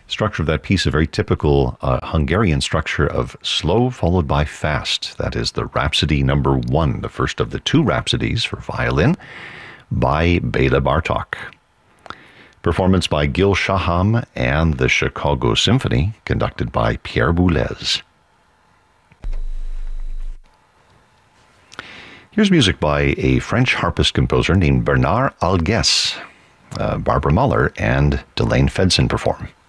Structure of that piece, a very typical Hungarian structure of slow followed by fast. That is the Rhapsody number 1, the first of the 2 rhapsodies for violin by Bela Bartok. Performance by Gil Shaham and the Chicago Symphony, conducted by Pierre Boulez. Here's music by a French harpist composer named Bernard Algues. Barbara Muller and Delane Fedson perform.